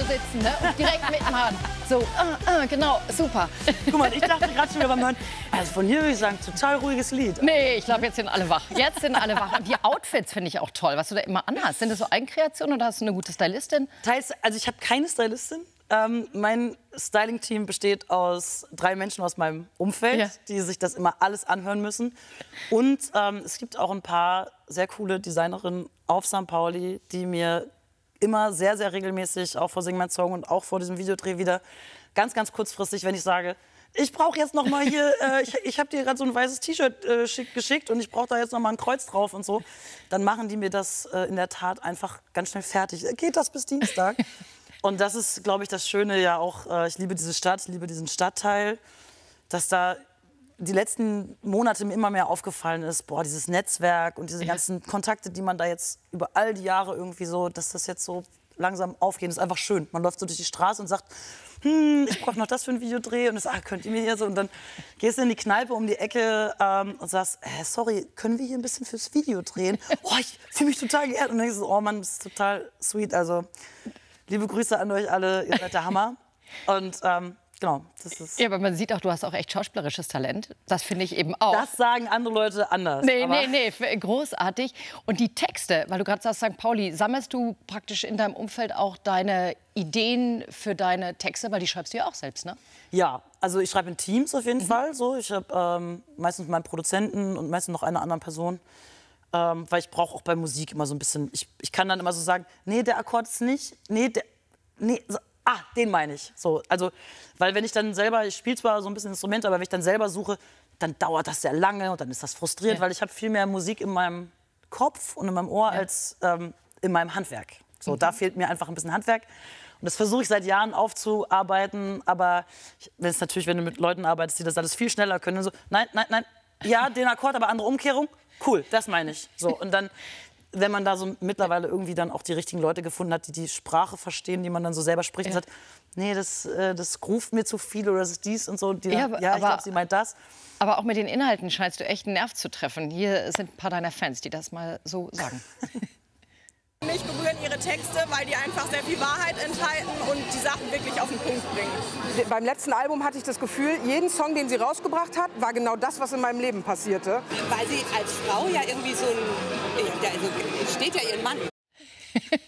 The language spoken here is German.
sitzen, ne? Und direkt mitmachen. So, genau, super. Guck mal, ich dachte gerade schon wieder beim Hören, also von hier würde ich sagen, total ruhiges Lied. Nee, ich glaube, jetzt sind alle wach. Jetzt sind alle wach. Und die Outfits finde ich auch toll, was du da immer anhast. Sind das so Eigenkreationen oder hast du eine gute Stylistin? Teils, also ich habe keine Stylistin. Mein Styling-Team besteht aus 3 Menschen aus meinem Umfeld, Ja. die sich das immer alles anhören müssen. Und es gibt auch ein paar sehr coole Designerinnen auf St. Pauli, die mir immer sehr, sehr regelmäßig, auch vor Sing Mein Song und auch vor diesem Videodreh wieder, ganz, ganz kurzfristig, wenn ich sage, ich brauche jetzt noch mal hier, ich habe dir gerade so ein weißes T-Shirt geschickt und ich brauche da jetzt noch mal ein Kreuz drauf und so, dann machen die mir das in der Tat einfach ganz schnell fertig. Geht das bis Dienstag? Und das ist, glaube ich, das Schöne ja auch, ich liebe diese Stadt, ich liebe diesen Stadtteil, dass da die letzten Monate mir immer mehr aufgefallen ist, boah, dieses Netzwerk und diese ganzen Kontakte, die man da jetzt über all die Jahre irgendwie so, dass das jetzt so langsam aufgehen, ist einfach schön. Man läuft so durch die Straße und sagt, ich brauche noch das für ein Videodreh und das, könnt ihr mir hier so, und dann gehst du in die Kneipe um die Ecke und sagst, sorry, können wir hier ein bisschen fürs Video drehen? Oh, ich fühle mich total geehrt und dann denkst du, oh Mann, das ist total sweet, also liebe Grüße an euch alle, ihr seid der Hammer. Und genau, das ist... Ja, aber man sieht auch, du hast auch echt schauspielerisches Talent. Das finde ich eben auch. Das sagen andere Leute anders. Nee, großartig. Und die Texte, weil du gerade sagst, St. Pauli, sammelst du praktisch in deinem Umfeld auch deine Ideen für deine Texte? Weil die schreibst du ja auch selbst, ne? Ja, also ich schreibe in Teams auf jeden Fall. So. Ich habe meistens meinen Produzenten und meistens noch eine andere Person. Weil ich brauche auch bei Musik immer so ein bisschen, ich kann dann immer so sagen, nee, der Akkord ist nicht, den meine ich. So, also, weil wenn ich dann selber, ich spiele zwar so ein bisschen Instrumente, aber wenn ich dann selber suche, dann dauert das sehr lange und dann ist das frustrierend, weil ich habe viel mehr Musik in meinem Kopf und in meinem Ohr als in meinem Handwerk. So, da fehlt mir einfach ein bisschen Handwerk. Und das versuche ich seit Jahren aufzuarbeiten, aber wenn du mit Leuten arbeitest, die das alles viel schneller können, dann so, nein, ja, den Akkord, aber andere Umkehrung. Cool, das meine ich. So, und dann, wenn man da so mittlerweile irgendwie dann auch die richtigen Leute gefunden hat, die die Sprache verstehen, die man dann so selber spricht und sagt, nee, das groovt mir zu viel oder das ist dies und so. Die dann, ich glaube, sie meint das. Aber auch mit den Inhalten scheinst du echt einen Nerv zu treffen. Hier sind ein paar deiner Fans, die das mal so sagen. Mich berühren ihre Texte, weil die einfach sehr viel Wahrheit enthalten und die Sachen wirklich auf den Punkt bringen. Beim letzten Album hatte ich das Gefühl, jeden Song, den sie rausgebracht hat, war genau das, was in meinem Leben passierte. Weil sie als Frau ja irgendwie so ein, also steht ja ihren Mann.